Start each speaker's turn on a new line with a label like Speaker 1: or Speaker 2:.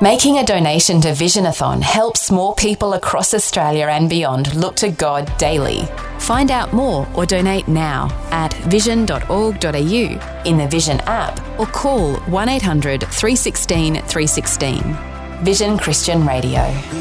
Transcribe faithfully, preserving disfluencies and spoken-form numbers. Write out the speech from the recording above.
Speaker 1: Making a donation to Visionathon helps more people across Australia and beyond look to God daily. Find out more or donate now at vision dot org dot a u, in the Vision app, or call one eight hundred three one six three one six. Vision Christian Radio.